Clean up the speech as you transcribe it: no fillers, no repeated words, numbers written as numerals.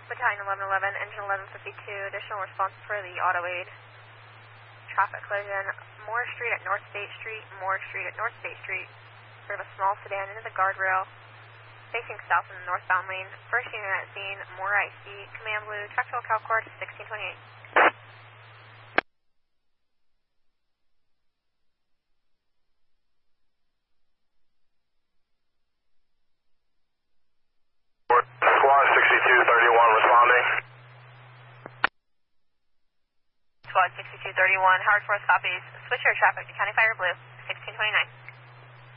Battalion 1111, engine 1152, additional response for the auto aid. Traffic collision, Moore Street at North State Street, Moore Street at North State Street. Sort of a small sedan into the guardrail, facing south in the northbound lane. First unit at scene, Moore IC, Command Blue, Tractual Calcord 1628. Squad 6231 responding. Squad 6231, Howard Force copies. Switch air traffic to County Fire Blue, 1629.